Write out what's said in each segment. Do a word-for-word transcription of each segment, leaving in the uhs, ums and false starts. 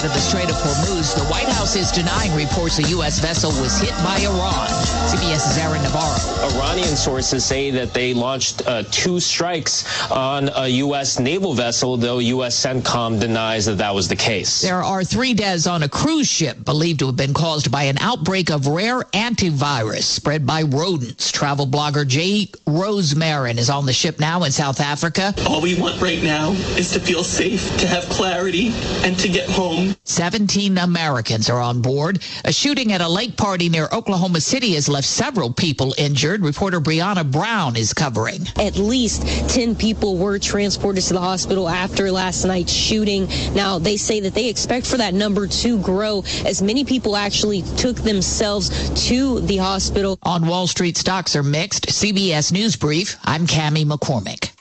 The Strait of Hormuz, the White House is denying reports a U S vessel was hit by Iran. CBS's Aaron Navarro. Iranian sources say that they launched uh, two strikes on a U S naval vessel, though U S CENTCOM denies that that was the case. There are three deaths on a cruise ship believed to have been caused by an outbreak of rare antivirus spread by rodents. Travel blogger Jay Rosemarin is on the ship now in South Africa. All we want right now is to feel safe, to have clarity, and to get home. seventeen Americans are on board. A shooting at a lake party near Oklahoma City has left several people injured. Reporter Brianna Brown is covering. At least ten people were transported to the hospital after last night's shooting. Now, they say that they expect for that number to grow as many people actually took themselves to the hospital. On Wall Street, stocks are mixed. C B S News Brief, I'm Cammie McCormick.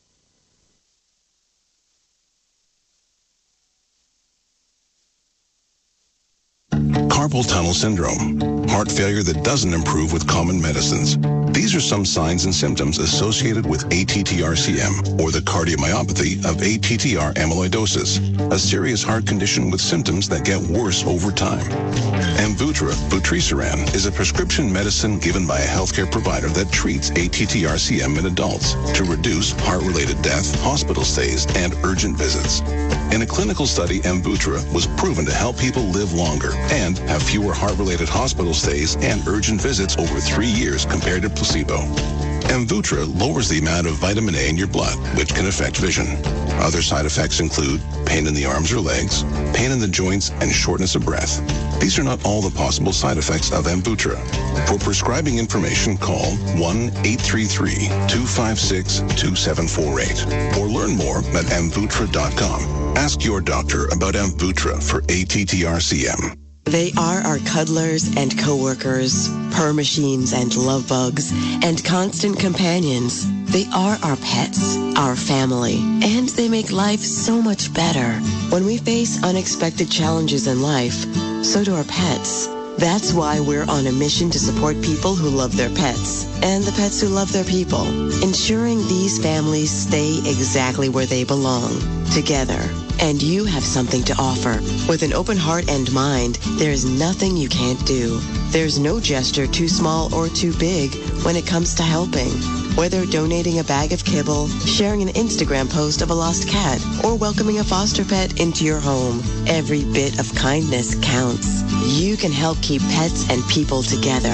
Carpal tunnel syndrome, heart failure that doesn't improve with common medicines. These are some signs and symptoms associated with A T T R C M, or the cardiomyopathy of A T T R amyloidosis, a serious heart condition with symptoms that get worse over time. Amvuttra, vutrisiran, is a prescription medicine given by a healthcare provider that treats A T T R C M in adults to reduce heart-related death, hospital stays, and urgent visits. In a clinical study, Amvuttra was proven to help people live longer and have fewer heart-related hospital stays and urgent visits over three years compared to placebo. Amvuttra lowers the amount of vitamin A in your blood, which can affect vision. Other side effects include pain in the arms or legs, pain in the joints, and shortness of breath. These are not all the possible side effects of Amvuttra. For prescribing information, call one eight three three, two five six, two seven four eight or learn more at amvuttra dot com. Ask your doctor about Amvuttra for A T T R C M. They are our cuddlers and coworkers, purr machines and love bugs, and constant companions. They are our pets, our family, and they make life so much better. When we face unexpected challenges in life, so do our pets. That's why we're on a mission to support people who love their pets and the pets who love their people, ensuring these families stay exactly where they belong, together. And you have something to offer. With an open heart and mind, there is nothing you can't do. There's no gesture too small or too big when it comes to helping. Whether donating a bag of kibble, sharing an Instagram post of a lost cat, or welcoming a foster pet into your home, every bit of kindness counts. You can help keep pets and people together.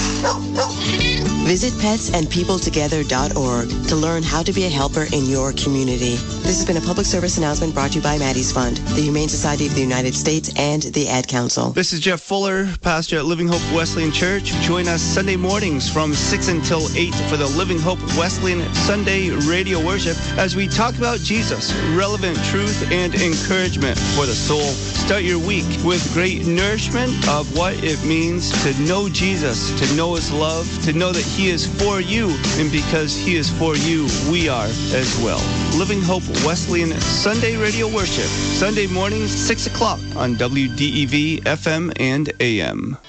Visit pets and people together dot org to learn how to be a helper in your community. This has been a public service announcement brought to you by Maddie's Fund, the Humane Society of the United States, and the Ad Council. This is Jeff Fuller, pastor at Living Hope Wesleyan Church. Join us Sunday mornings from six until eight for the Living Hope Wesleyan Sunday radio worship as we talk about Jesus, relevant truth and encouragement for the soul. Start your week with great nourishment of what it means to know Jesus, to know his love, to know that he is for you, and because he is for you, we are as well. Living Hope Wesleyan Sunday radio worship, Sunday mornings, six o'clock on W D E V F M and A M.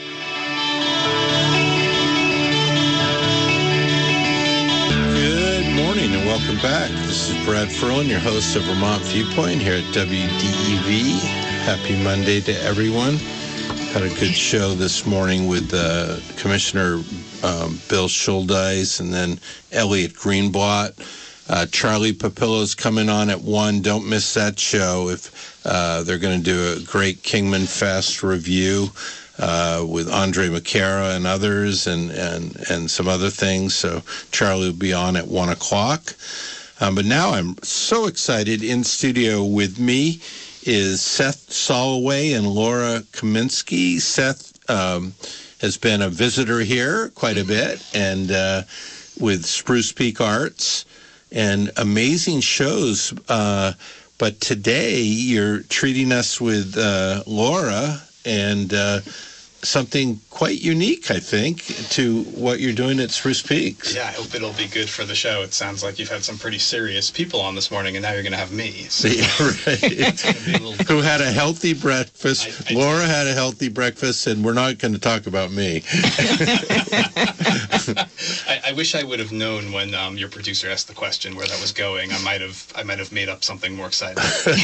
Good morning and welcome back. This is Brad Ferlin, your host of Vermont Viewpoint here at W D E V. Happy Monday to everyone. Had a good show this morning with uh, Commissioner um, Bill Schuldeis and then Elliot Greenblatt. Uh, Charlie Papillo's coming on at one. Don't miss that show. If uh, they're going to do a great Kingman Fest review uh, with Andre McCara and others, and, and, and some other things. So Charlie will be on at one o'clock. Um, but now I'm so excited. In studio with me is Seth Soloway and Laura Kaminsky. Seth um, has been a visitor here quite a bit, and uh, with Spruce Peak Arts. And amazing shows. Uh, but today you're treating us with uh, Laura and uh, something quite unique, I think, to what you're doing at Spruce Peaks. Yeah, I hope it'll be good for the show. It sounds like you've had some pretty serious people on this morning, and now you're going to have me. So yeah, right. little... Who had a healthy breakfast. I, I Laura did. had a healthy breakfast, and we're not going to talk about me. I, I wish I would have known when um, your producer asked the question where that was going. I might have I might have made up something more exciting.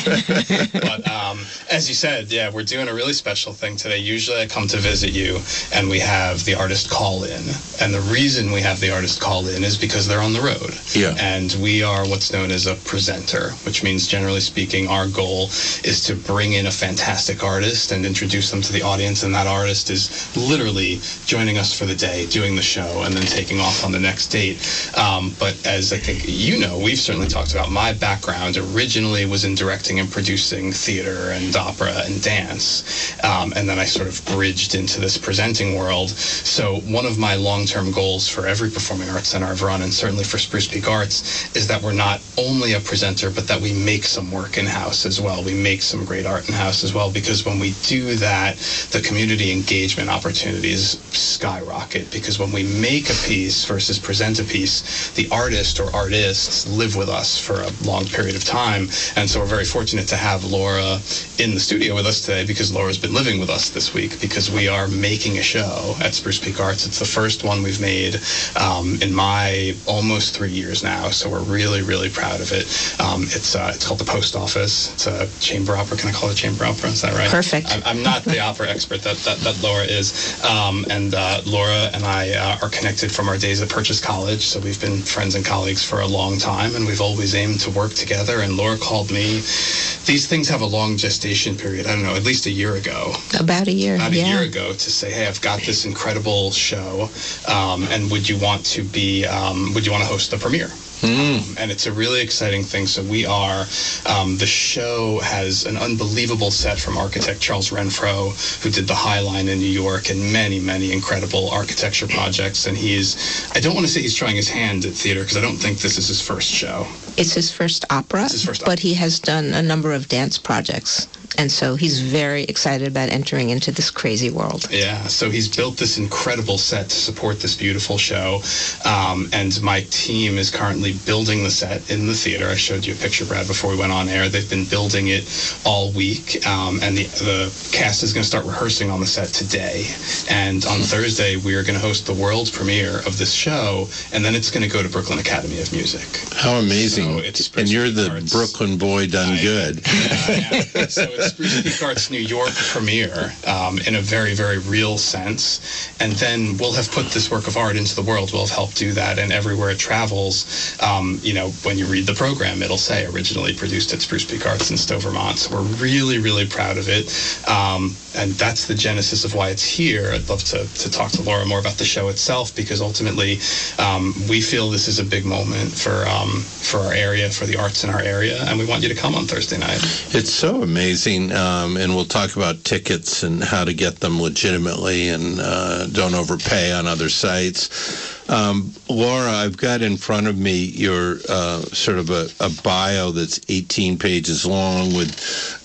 But um, as you said, yeah, we're doing a really special thing today. Usually I come to visit you and we have the artist call in. And the reason we have the artist call in is because they're on the road. Yeah. And we are what's known as a presenter, which means generally speaking, our goal is to bring in a fantastic artist and introduce them to the audience. And that artist is literally joining us for the day, doing the show, and then taking off on the next date. Um, but as I think you know, we've certainly talked about, my background originally was in directing and producing theater and opera and dance. Um, and then I sort of bridged into this presenting world. So one of my long-term goals for every performing arts center I've run, and certainly for Spruce Peak Arts, is that we're not only a presenter, but that we make some work in-house as well. We make some great art in-house as well, because when we do that, the community engagement opportunities skyrocket. Because when we make a piece versus present a piece, the artist or artists live with us for a long period of time. And so we're very fortunate to have Laura in the studio with us today, because Laura's been living with us this week, because we are making a show at Spruce Peak Arts. It's the first one we've made um, in my almost three years now, so we're really, really proud of it. Um, it's uh, it's called The Post Office. It's a chamber opera. Can I call it chamber opera? Is that right? Perfect. I'm, I'm not the opera expert that, that, that Laura is. Um, and uh, Laura and I uh, are connected from our days at Purchase College, so we've been friends and colleagues for a long time, and we've always aimed to work together. And Laura called me. These things have a long gestation period. I don't know, at least a year ago. About a year, About a yeah. year ago, to say, hey, I've got this incredible show, um, and would you want to be, um, would you want to host the premiere? Mm. Um, and it's a really exciting thing. So we are, um, the show has an unbelievable set from architect Charles Renfro, who did the High Line in New York and many, many incredible architecture projects. And he is, I don't want to say he's trying his hand at theater, because I don't think this is his first show. It's his first opera, It's his first opera. but he has done a number of dance projects. And so he's very excited about entering into this crazy world. Yeah, so he's built this incredible set to support this beautiful show. Um, and my team is currently building the set in the theater. I showed you a picture, Brad, before we went on air. They've been building it all week. Um, and the, the cast is going to start rehearsing on the set today. And on Thursday, we are going to host the world premiere of this show. And then it's going to go to Brooklyn Academy of Music. How amazing. So it's and you're the Arts. Brooklyn boy done I, good. Yeah, so it's Spruce Peak Arts New York premiere um, in a very, very real sense. And then we'll have put this work of art into the world. We'll have helped do that. And everywhere it travels, um, you know, when you read the program, it'll say originally produced at Spruce Peak Arts in Stowe, Vermont. So we're really, really proud of it. Um, and that's the genesis of why it's here. I'd love to, to talk to Laura more about the show itself, because ultimately um, we feel this is a big moment for um, for our area, for the arts in our area, and we want you to come on Thursday night. It's so amazing, um, and we'll talk about tickets and how to get them legitimately, and uh, don't overpay on other sites. Um, Laura, I've got in front of me your uh, sort of a, a bio that's eighteen pages long with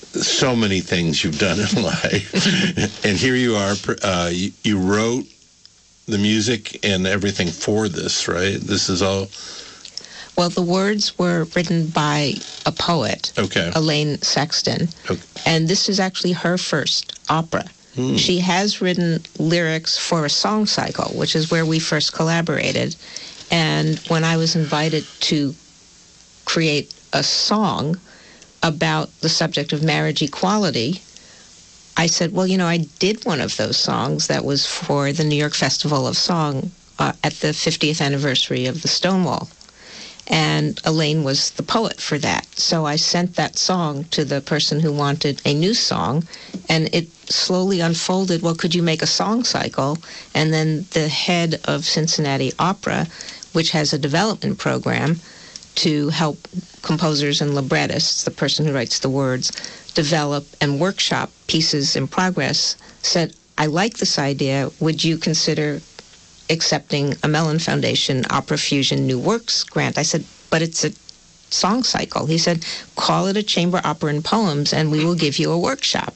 so many things you've done in life. And here you are, uh, you, you wrote the music and everything for this, right? This is all... Well, the words were written by a poet, Okay. Elaine Sexton, Okay. and this is actually her first opera. Hmm. She has written lyrics for a song cycle, which is where we first collaborated. And when I was invited to create a song about the subject of marriage equality, I said, well, you know, I did one of those songs that was for the New York Festival of Song uh, at the fiftieth anniversary of the Stonewall. And Elaine was the poet for that. So I sent that song to the person who wanted a new song, and it slowly unfolded, well, could you make a song cycle? And then the head of Cincinnati Opera, which has a development program to help composers and librettists, the person who writes the words, develop and workshop pieces in progress, said, I like this idea. Would you consider accepting a Mellon Foundation Opera Fusion New Works grant? I said, but it's a song cycle. He said, call it a chamber opera and poems, and we will give you a workshop.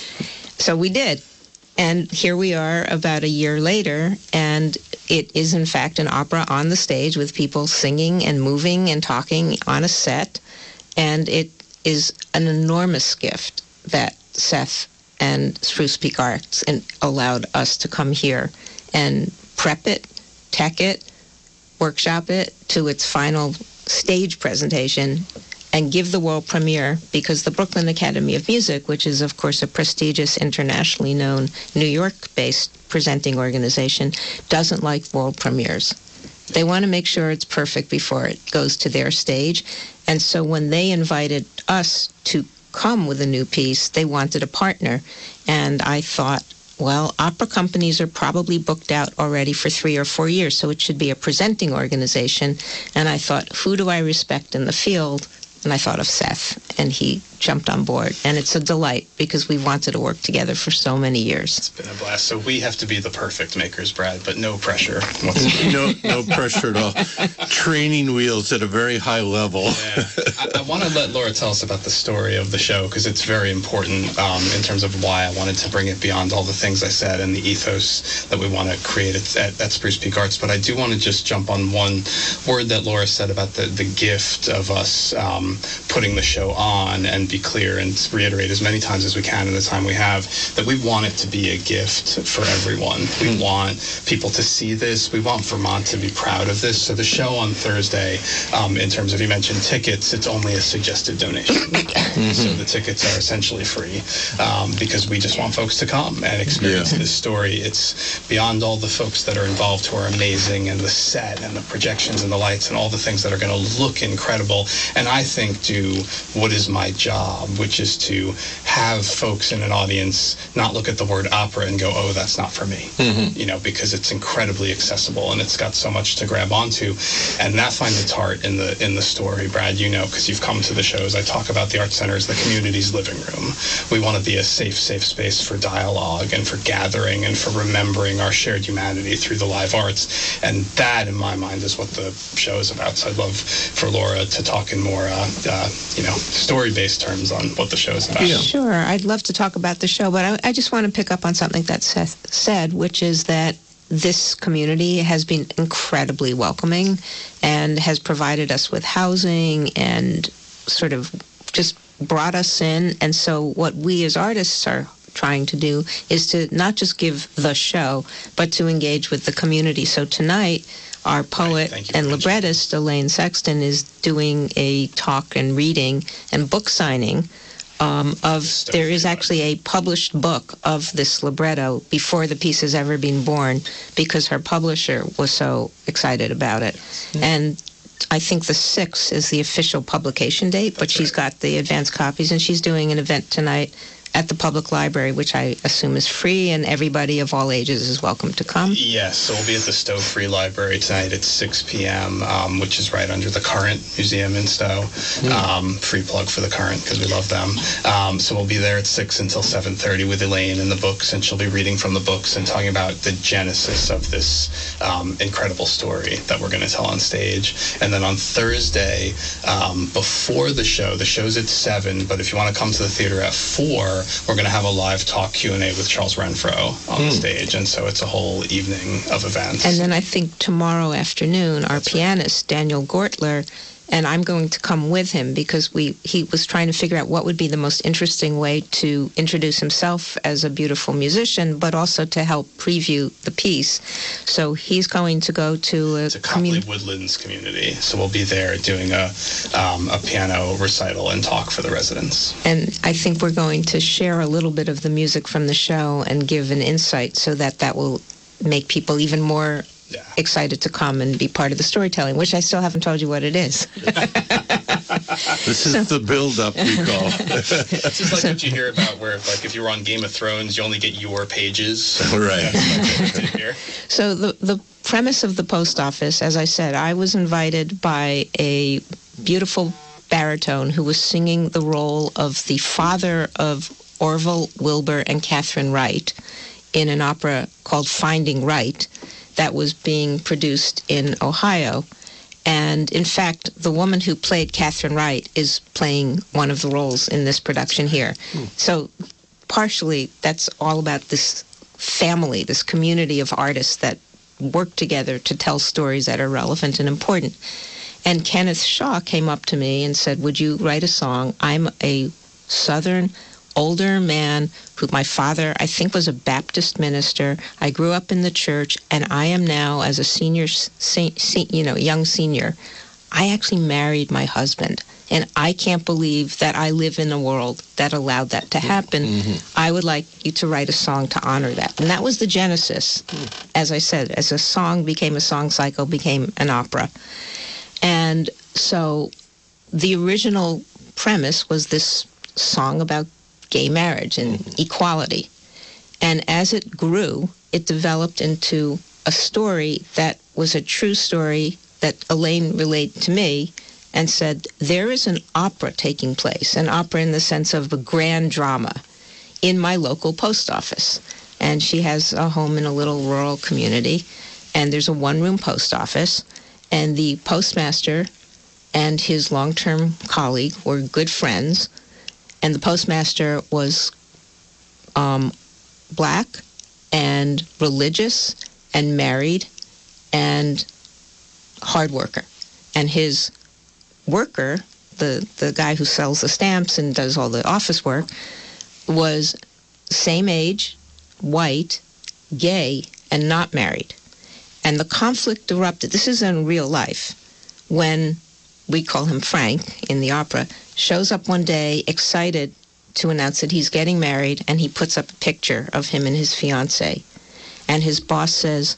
So we did. And here we are about a year later, and it is in fact an opera on the stage with people singing and moving and talking on a set. And it is an enormous gift that Seth and Spruce Peak Arts allowed us to come here and prep it, tech it, workshop it to its final stage presentation, and give the world premiere, because the Brooklyn Academy of Music, which is, of course, a prestigious, internationally known, New York-based presenting organization, doesn't like world premieres. They want to make sure it's perfect before it goes to their stage. And so when they invited us to come with a new piece, they wanted a partner. And I thought, well, opera companies are probably booked out already for three or four years, so it should be a presenting organization. And I thought, who do I respect in the field? And I thought of Seth, and he jumped on board. And it's a delight, because we wanted to work together for so many years. It's been a blast. So we have to be the perfect makers, Brad, but no pressure. no no pressure at all. Training wheels at a very high level. Yeah. I, I want to let Laura tell us about the story of the show, because it's very important um, in terms of why I wanted to bring it beyond all the things I said and the ethos that we want to create at, at, at Spruce Peak Arts. But I do want to just jump on one word that Laura said about the, the gift of us um, putting the show on, and be clear and reiterate as many times as we can in the time we have that we want it to be a gift for everyone. We want people to see this. We want Vermont to be proud of this. So the show on Thursday, um, in terms of, you mentioned tickets, it's only a suggested donation. Mm-hmm. So the tickets are essentially free um, because we just want folks to come and experience yeah. this story. It's beyond all the folks that are involved who are amazing, and the set and the projections and the lights and all the things that are going to look incredible. And I think do what is my job, which is to have folks in an audience not look at the word opera and go, oh, that's not for me, mm-hmm. you know, because it's incredibly accessible and it's got so much to grab onto. And that finds its heart in the in the story. Brad, you know, because you've come to the shows. I talk about the Arts Center as the community's living room. We want to be a safe, safe space for dialogue and for gathering and for remembering our shared humanity through the live arts. And that, in my mind, is what the show is about. So I'd love for Laura to talk in more, uh, uh, you know, story-based terms on what the show is about. Yeah. Sure, I'd love to talk about the show, but I, I just want to pick up on something that Seth said, which is that this community has been incredibly welcoming and has provided us with housing and sort of just brought us in. And so what we as artists are trying to do is to not just give the show, but to engage with the community. So tonight, our poet right, and librettist, Elaine Sexton, is doing a talk and reading and book signing um, of, there is actually a published book of this libretto before the piece has ever been born, because her publisher was so excited about it. Mm-hmm. And I think the sixth is the official publication date, but That's she's right. got the advance copies, and she's doing an event tonight at the public library, which I assume is free, and everybody of all ages is welcome to come. Yes, so we'll be at the Stowe Free Library tonight at six p.m., um, which is right under the Current Museum in Stowe. Mm. Um, free plug for the Current, because we love them. Um, so we'll be there at six until seven thirty with Elaine and the books, and she'll be reading from the books and talking about the genesis of this um, incredible story that we're going to tell on stage. And then on Thursday, um, before the show, the show's at seven, but if you want to come to the theater at four, we're going to have a live talk Q and A with Charles Renfro on mm. the stage, and so it's a whole evening of events. And then I think tomorrow afternoon, our That's pianist, right. Daniel Gortler, and I'm going to come with him, because we he was trying to figure out what would be the most interesting way to introduce himself as a beautiful musician, but also to help preview the piece. So he's going to go to a, it's a Copley commun- Woodlands community, so we'll be there doing a um, a piano recital and talk for the residents. And I think we're going to share a little bit of the music from the show and give an insight, so that that will make people even more Yeah. excited to come and be part of the storytelling, which I still haven't told you what it is. This is so, the build-up, we call. This is like so, what you hear about where, like, if you were on Game of Thrones, you only get your pages. Right. So the the premise of the post office, as I said, I was invited by a beautiful baritone who was singing the role of the father of Orville, Wilbur, and Catherine Wright in an opera called Finding Right that was being produced in Ohio. And in fact, the woman who played Catherine Wright is playing one of the roles in this production here. Hmm. So partially, that's all about this family, this community of artists that work together to tell stories that are relevant and important. And Kenneth Shaw came up to me and said, would you write a song? I'm a Southern older man who my father, I think, was a Baptist minister. I grew up in the church, and I am now, as a senior, se- se- you know, young senior, I actually married my husband. And I can't believe that I live in a world that allowed that to happen. Mm-hmm. I would like you to write a song to honor that. And that was the genesis. Mm. As I said, as a song became a song cycle, became an opera. And so the original premise was this song about gay marriage and mm-hmm. equality. And as it grew, it developed into a story that was a true story that Elaine relayed to me and said, there is an opera taking place, an opera in the sense of a grand drama in my local post office. And she has a home in a little rural community, and there's a one-room post office, and the postmaster and his long-term colleague were good friends, and the postmaster was um, black and religious and married and hard worker. And his worker, the, the guy who sells the stamps and does all the office work, was same age, white, gay, and not married. And the conflict erupted. This is in real life. When we call him Frank in the opera, shows up one day excited to announce that he's getting married, and he puts up a picture of him and his fiancée. And his boss says,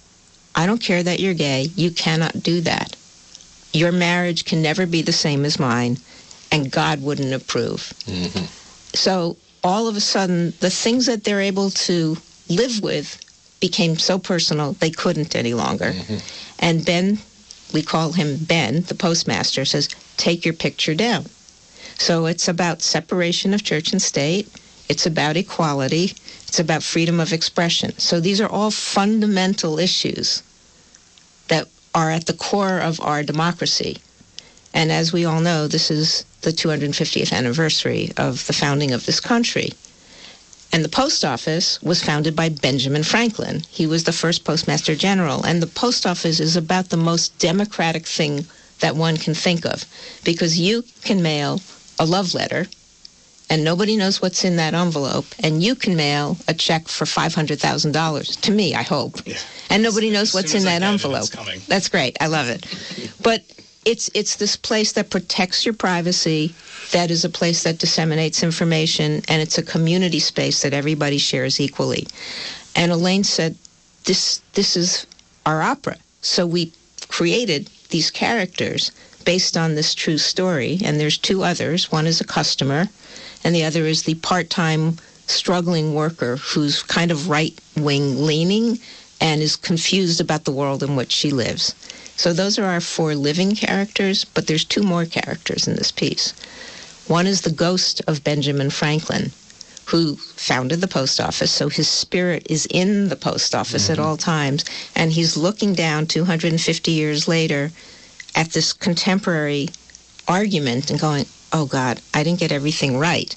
I don't care that you're gay. You cannot do that. Your marriage can never be the same as mine, and God wouldn't approve. Mm-hmm. So all of a sudden, the things that they're able to live with became so personal, they couldn't any longer. Mm-hmm. And Ben, we call him Ben, the postmaster, says, take your picture down. So it's about separation of church and state. It's about equality. It's about freedom of expression. So these are all fundamental issues that are at the core of our democracy. And as we all know, this is the two hundred fiftieth anniversary of the founding of this country. And the post office was founded by Benjamin Franklin. He was the first postmaster general. And the post office is about the most democratic thing that one can think of, because you can mail a love letter and nobody knows what's in that envelope, and you can mail a check for five hundred thousand dollars, to me, I hope. Yeah. And nobody knows what's in that envelope. That's great. I love it. But it's it's this place that protects your privacy, that is a place that disseminates information, and it's a community space that everybody shares equally. And Elaine said, this this is our opera. So we created these characters based on this true story, and there's two others. One is a customer, and the other is the part-time struggling worker who's kind of right-wing leaning and is confused about the world in which she lives. So those are our four living characters, but there's two more characters in this piece. One is the ghost of Benjamin Franklin, who founded the post office, so his spirit is in the post office mm-hmm. at all times, and he's looking down two hundred fifty years later at this contemporary argument and going, oh God, I didn't get everything right.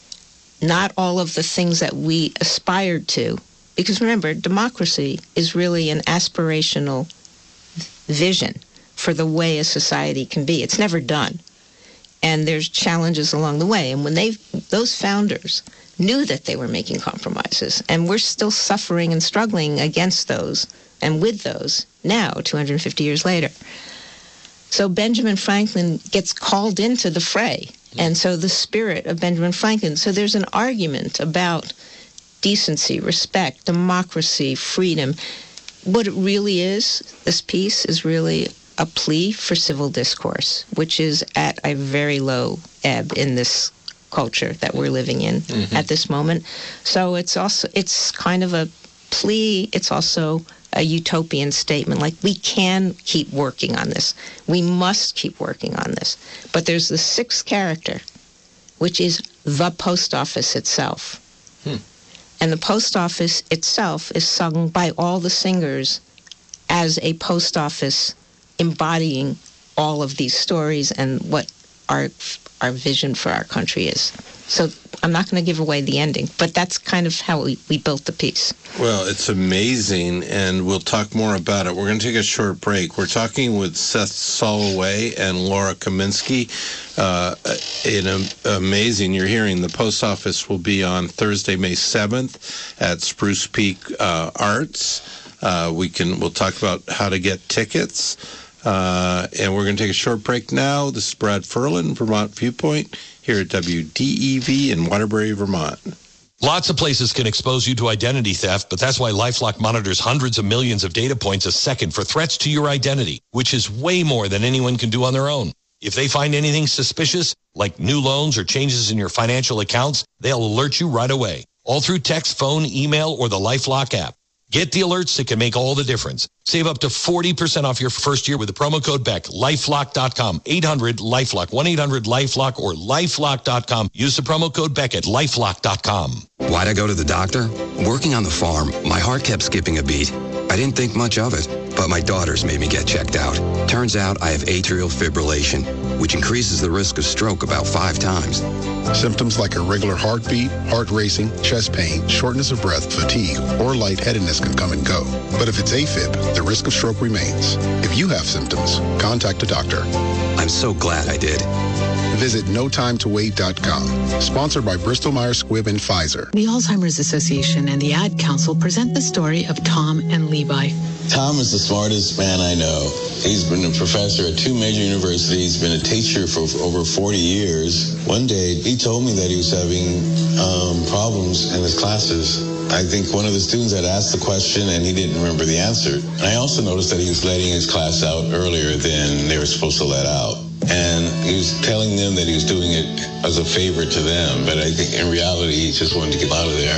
Not all of the things that we aspired to, because remember, democracy is really an aspirational vision for the way a society can be. It's never done. And there's challenges along the way. And when they, those founders knew that they were making compromises, and we're still suffering and struggling against those and with those now, two hundred fifty years later. So Benjamin Franklin gets called into the fray. And so the spirit of Benjamin Franklin, so there's an argument about decency, respect, democracy, freedom. What it really is, this piece is really a plea for civil discourse, which is at a very low ebb in this culture that we're living in mm-hmm. at this moment. So it's also, it's kind of a plea. It's also a utopian statement, like we can keep working on this. We must keep working on this. But there's the sixth character, which is the post office itself. Hmm. And the post office itself is sung by all the singers as a post office embodying all of these stories and what our our vision for our country is. So I'm not going to give away the ending, but that's kind of how we, we built the piece. Well, it's amazing, and we'll talk more about it. We're going to take a short break. We're talking with Seth Soloway and Laura Kaminsky. Uh, in a, amazing, you're hearing the post office will be on Thursday, May seventh at Spruce Peak uh, Arts. Uh, we can, we'll talk about how to get tickets. Uh, and we're going to take a short break now. This is Brad Ferlin, Vermont Viewpoint, here at W D E V in Waterbury, Vermont. Lots of places can expose you to identity theft, but that's why LifeLock monitors hundreds of millions of data points a second for threats to your identity, which is way more than anyone can do on their own. If they find anything suspicious, like new loans or changes in your financial accounts, they'll alert you right away, all through text, phone, email, or the LifeLock app. Get the alerts that can make all the difference. Save up to forty percent off your first year with the promo code Beck. lifelock dot com, eight hundred LifeLock, one eight hundred LifeLock, or lifelock dot com. Use the promo code Beck at lifelock dot com. Why'd I go to the doctor? Working on the farm, my heart kept skipping a beat. I didn't think much of it, but my daughters made me get checked out. Turns out I have atrial fibrillation, which increases the risk of stroke about five times. Symptoms like irregular heartbeat, heart racing, chest pain, shortness of breath, fatigue, or lightheadedness can come and go. But if it's AFib, the risk of stroke remains. If you have symptoms, contact a doctor. I'm so glad I did. Visit no time to wait dot com. Sponsored by Bristol Myers Squibb and Pfizer. The Alzheimer's Association and the Ad Council present the story of Tom and Levi. Tom is the smartest man I know. He's been a professor at two major universities, been a teacher for over forty years. One day, he told me that he was having um, problems in his classes. I think one of the students had asked the question and he didn't remember the answer. And I also noticed that he was letting his class out earlier than they were supposed to let out. And he was telling them that he was doing it as a favor to them, but I think in reality he just wanted to get out of there.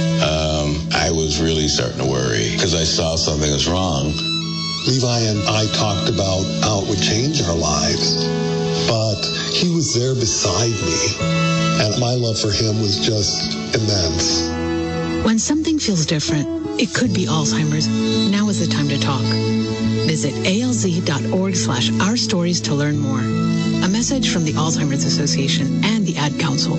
Um, I was really starting to worry because I saw something was wrong. Levi and I talked about how it would change our lives, but he was there beside me, and my love for him was just immense. When something feels different, it could be Alzheimer's. Now is the time to talk. Visit alz.org slash our stories to learn more. A message from the Alzheimer's Association and the Ad Council.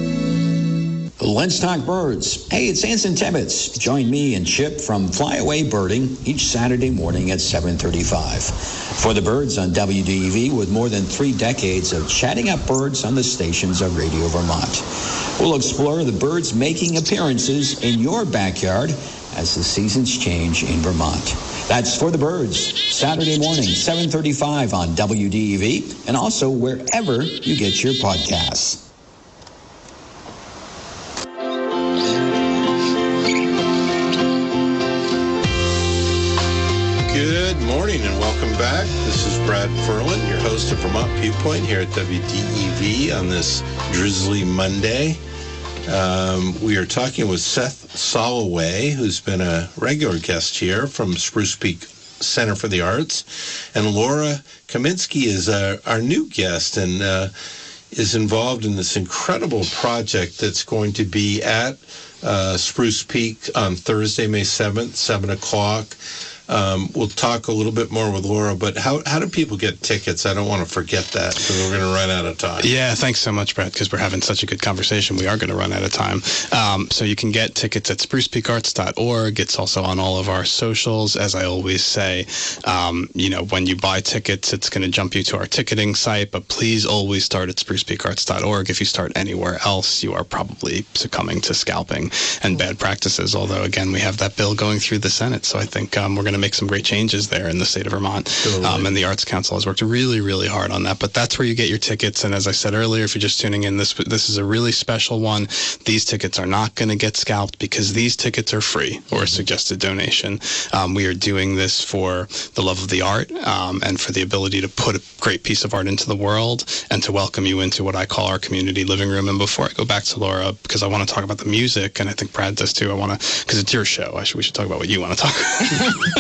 Let's talk birds. Hey, it's Anson Tibbetts. Join me and Chip from Flyaway Birding each Saturday morning at seven thirty-five. For the birds on W D E V, with more than three decades of chatting up birds on the stations of Radio Vermont. We'll explore the birds making appearances in your backyard as the seasons change in Vermont. That's For the Birds, Saturday morning, seven thirty-five on W D E V, and also wherever you get your podcasts. Good morning and welcome back. This is Brad Ferlin, your host of Vermont Viewpoint here at W D E V on this drizzly Monday. Um, we are talking with Seth Soloway, who's been a regular guest here from Spruce Peak Center for the Arts, and Laura Kaminsky is uh, our new guest and uh, is involved in this incredible project that's going to be at uh, Spruce Peak on Thursday, May seventh, seven o'clock. Um, we'll talk a little bit more with Laura, but how how do people get tickets? I don't want to forget that because we're going to run out of time. Yeah, thanks so much, Brad, because we're having such a good conversation. We are going to run out of time. Um, so you can get tickets at spruce peak arts dot org. It's also on all of our socials. As I always say, um, you know, when you buy tickets, it's going to jump you to our ticketing site, but please always start at spruce peak arts dot org. If you start anywhere else, you are probably succumbing to scalping and bad practices, although, again, we have that bill going through the Senate, so I think um, we're going to make some great changes there in the state of Vermont. Totally. Um, and the Arts Council has worked really, really hard on that. But that's where you get your tickets. And as I said earlier, if you're just tuning in, this this is a really special one. These tickets are not going to get scalped because these tickets are free or a suggested donation. Um, we are doing this for the love of the art um, and for the ability to put a great piece of art into the world and to welcome you into what I call our community living room. And before I go back to Laura, because I want to talk about the music, and I think Brad does too, I want to, because it's your show, I should, we should talk about what you want to talk about.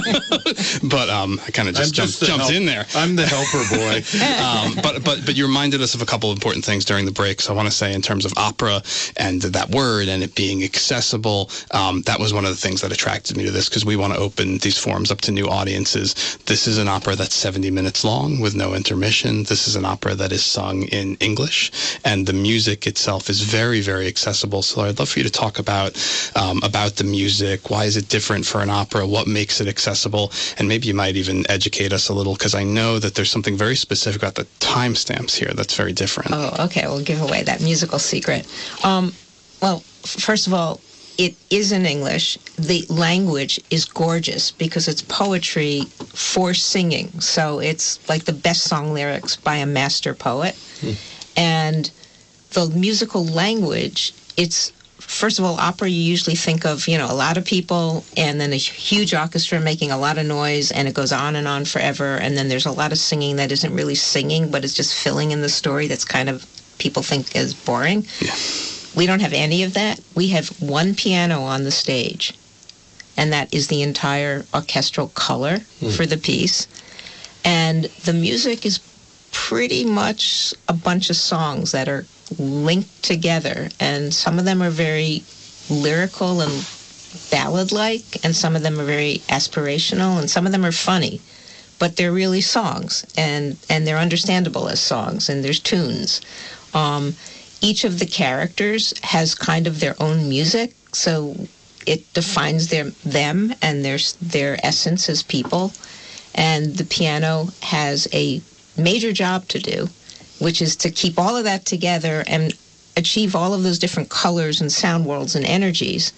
but um, I kind of just, just jumped, jumped help, in there. I'm the helper boy. um, but but but you reminded us of a couple of important things during the break. So I want to say, in terms of opera and that word and it being accessible, um, that was one of the things that attracted me to this, because we want to open these forums up to new audiences. This is an opera that's seventy minutes long with no intermission. This is an opera that is sung in English, and the music itself is very, very accessible. So I'd love for you to talk about um, about the music. Why is it different for an opera? What makes it accessible? And maybe you might even educate us a little, because I know that there's something very specific about the timestamps here that's very different. Oh, okay. We'll give away that musical secret. Um, well, f- first of all, it is in English. The language is gorgeous because it's poetry for singing. So it's like the best song lyrics by a master poet. Hmm. And the musical language, it's, first of all, opera, you usually think of, you know, a lot of people and then a huge orchestra making a lot of noise, and it goes on and on forever. And then there's a lot of singing that isn't really singing, but it's just filling in the story that's kind of, people think is boring. Yeah. We don't have any of that. We have one piano on the stage, and that is the entire orchestral color mm. for the piece. And the music is pretty much a bunch of songs that are linked together, and some of them are very lyrical and ballad-like, and some of them are very aspirational, and some of them are funny, but they're really songs, and, and they're understandable as songs, and there's tunes. Um, each of the characters has kind of their own music, so it defines their them and their their essence as people, and the piano has a major job to do, which is to keep all of that together and achieve all of those different colors and sound worlds and energies.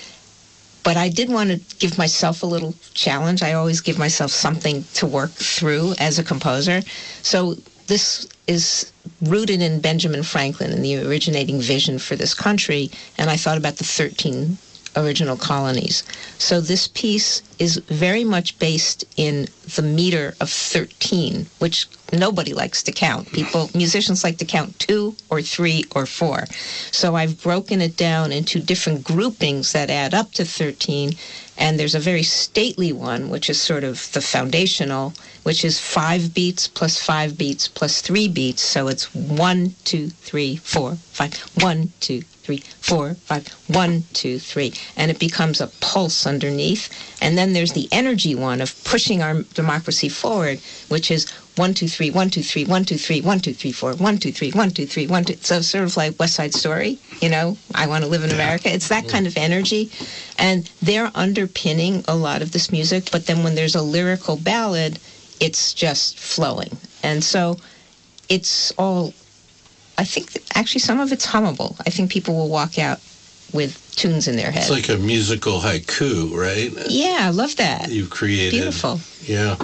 But I did want to give myself a little challenge. I always give myself something to work through as a composer. So this is rooted in Benjamin Franklin and the originating vision for this country, and I thought about the thirteen original colonies. So this piece is very much based in the meter of thirteen, which nobody likes to count. People, musicians like to count two or three or four. So I've broken it down into different groupings that add up to thirteen, and there's a very stately one, which is sort of the foundational, which is five beats plus five beats plus three beats. So it's one, two, three, four, five, one, two, three, four, five, one, two, three. And it becomes a pulse underneath. And then there's the energy one of pushing our democracy forward, which is one, two, three, one, two, three, one, two, three, one, two, three, four, one, two, three, one, two, three, one, two. So sort of like West Side Story, you know, I want to live in America. It's that kind of energy. And they're underpinning a lot of this music. But then when there's a lyrical ballad, it's just flowing. And so it's all, I think actually some of it's hummable. I think people will walk out with tunes in their head. It's like a musical haiku, right? Yeah, I love that. You've created. Beautiful. Yeah.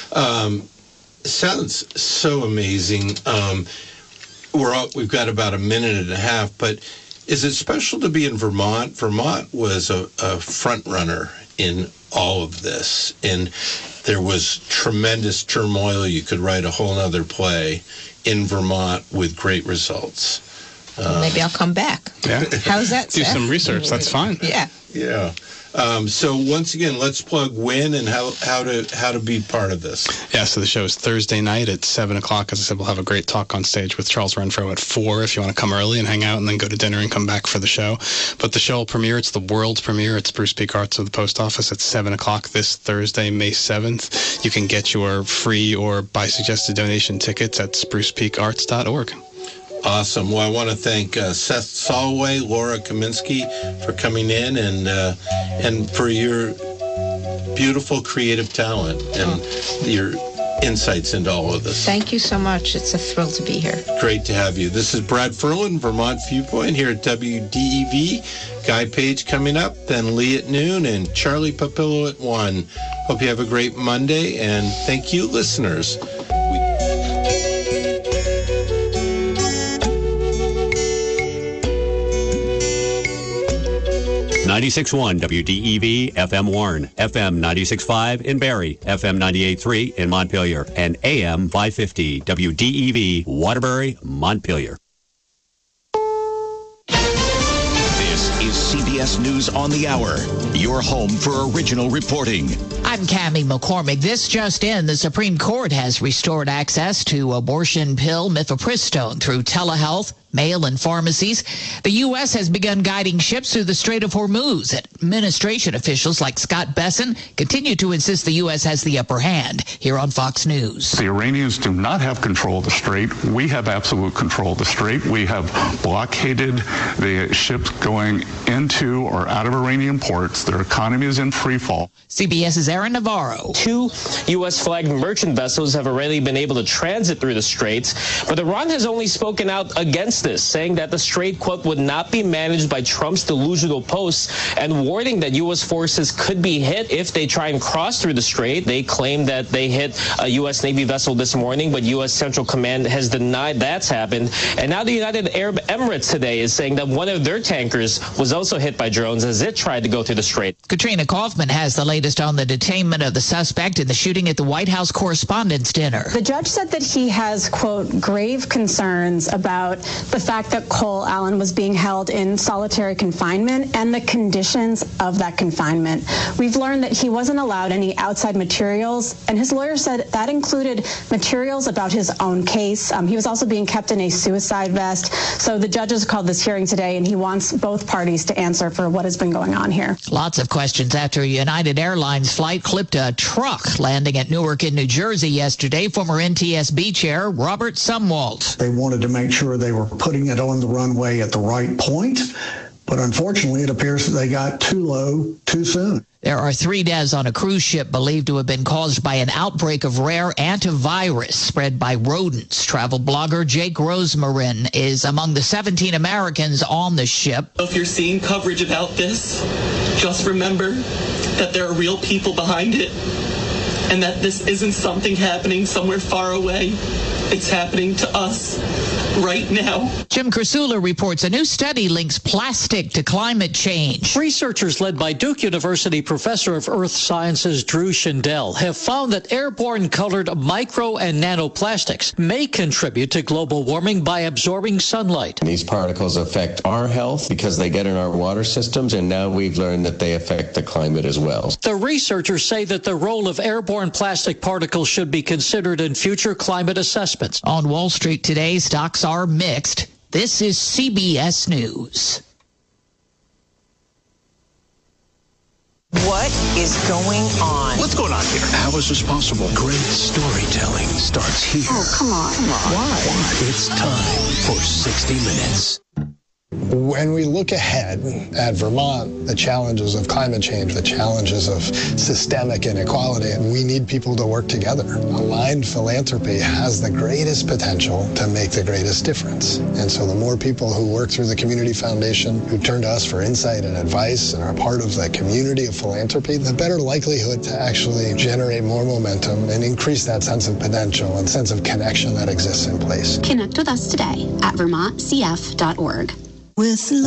Um, sounds so amazing. Um, we're all, we've got about a minute and a half, but is it special to be in Vermont? Vermont was a, a front runner in all of this, and there was tremendous turmoil. You could write a whole other play in Vermont with great results. Uh, Maybe I'll come back. Yeah. How's that? Do Seth? some research. That's fine. Yeah. Yeah. Um, so once again, let's plug when and how, how to how to be part of this. Yeah, so the show is Thursday night at seven o'clock. As I said, we'll have a great talk on stage with Charles Renfro at four if you want to come early and hang out and then go to dinner and come back for the show. But the show will premiere. It's the world premiere. It's Bruce Peak Arts of the Post Office at seven o'clock this Thursday, May seventh. You can get your free or by suggested donation tickets at spruce peak arts dot org. Awesome. Well, I want to thank uh, Seth Solway, Laura Kaminsky for coming in and uh, and for your beautiful creative talent and oh. your insights into all of this. Thank you so much. It's a thrill to be here. Great to have you. This is Brad Ferlin, Vermont Viewpoint here at W D E V. Guy Page coming up, then Lee at noon, and Charlie Papillo at one. Hope you have a great Monday, and thank you, listeners. ninety-six point one W D E V F M Warren, F M ninety-six point five in Barrie, F M ninety-eight point three in Montpelier, and A M five fifty W D E V Waterbury, Montpelier. This is C B S News on the Hour, your home for original reporting. I'm Cammie McCormick. This just in, the Supreme Court has restored access to abortion pill mifepristone through telehealth, mail, and pharmacies. The U S has begun guiding ships through the Strait of Hormuz. Administration officials like Scott Besson continue to insist the U S has the upper hand. Here on Fox News. The Iranians do not have control of the Strait. We have absolute control of the Strait. We have blockaded the ships going into or out of Iranian ports. Their economy is in free fall. CBS's Aaron Navarro. Two U S-flagged merchant vessels have already been able to transit through the straits, but Iran has only spoken out against this, saying that the strait, quote, would not be managed by Trump's delusional posts, and warning that U S forces could be hit if they try and cross through the strait. They claim that they hit a U S Navy vessel this morning, but U S Central Command has denied that's happened. And now the United Arab Emirates today is saying that one of their tankers was also hit by drones as it tried to go through the strait. Katrina Kaufman has the latest on the detainment of the suspect in the shooting at the White House Correspondents' Dinner. The judge said that he has, quote, grave concerns about the fact that Cole Allen was being held in solitary confinement and the conditions of that confinement. We've learned that he wasn't allowed any outside materials, and his lawyer said that included materials about his own case. Um, he was also being kept in a suicide vest. So the judges called this hearing today, and he wants both parties to answer for what has been going on here. Lots of questions after a United Airlines flight clipped a truck landing at Newark in New Jersey yesterday. Former N T S B chair Robert Sumwalt. They wanted to make sure they were putting it on the runway at the right point, but unfortunately it appears that they got too low too soon. There are three deaths on a cruise ship believed to have been caused by an outbreak of rare antivirus spread by rodents. Travel blogger Jake Rosemarin is among the seventeen Americans on the ship. If you're seeing coverage about this, just remember that there are real people behind it, and that this isn't something happening somewhere far away. It's happening to us right now. Jim Krasula reports a new study links plastic to climate change. Researchers led by Duke University professor of earth sciences Drew Shindell have found that airborne colored micro and nanoplastics may contribute to global warming by absorbing sunlight. These particles affect our health because they get in our water systems, and now we've learned that they affect the climate as well. The researchers say that the role of airborne plastic particles should be considered in future climate assessments. On Wall Street today, stocks are mixed. This is C B S News. What is going on? What's going on here? How is this possible? Great storytelling starts here. Oh, come on. Come on. Why? It's time for sixty minutes. When we look ahead at Vermont, the challenges of climate change, the challenges of systemic inequality, we need people to work together. Aligned philanthropy has the greatest potential to make the greatest difference. And so the more people who work through the Community Foundation, who turn to us for insight and advice and are part of the community of philanthropy, the better likelihood to actually generate more momentum and increase that sense of potential and sense of connection that exists in place. Connect with us today at vermont c f dot org. With